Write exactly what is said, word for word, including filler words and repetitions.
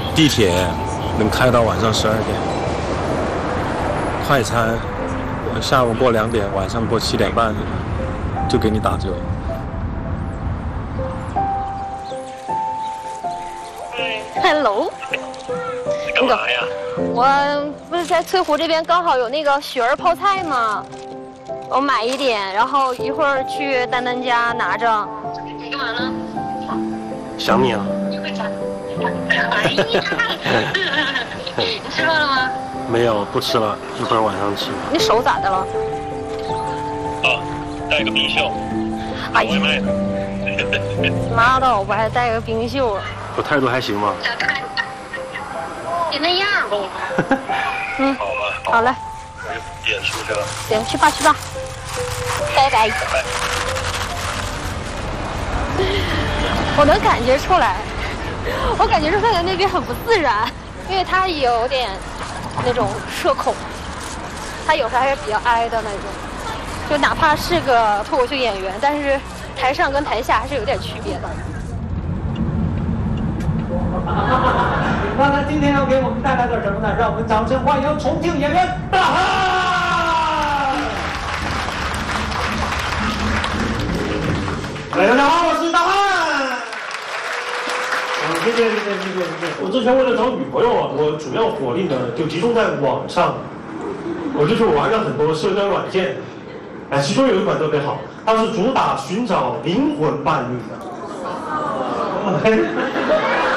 地铁能开到晚上十二点，快餐下午过两点，晚上过七点半就给你打折。 Hello， 干嘛呀？ 我不是在翠湖这边刚好有那个雪儿泡菜吗？我买一点，然后一会儿去丹丹家拿着。你干嘛呢？ 想你啊。 哎呀，你吃饭了吗？ 没有，不吃了，一会儿晚上吃。 你手咋的了？ 啊，带个冰袖。 哎呀， 外卖的。 妈的，我还带个冰袖。 我态度还行吗？ 也那样吧。嗯， 好吧。 好嘞。 我就点出去了。 点去吧去吧，拜拜。 拜拜。 我能感觉出来，我感觉出他在那边很不自然，因为他有点那种社恐，他有时候还是比较哀的那种，就哪怕是个脱口秀演员，但是台上跟台下还是有点区别的。 那他今天要给我们带来点什么呢？让我们掌声欢迎重庆演员大汉！哎，大家好，我是大汉。啊，谢谢谢谢谢谢谢谢。我之前为了找女朋友啊，我主要火力呢就集中在网上，我就去玩了很多社交软件。哎，其中有一款特别好，它是主打寻找灵魂伴侣的。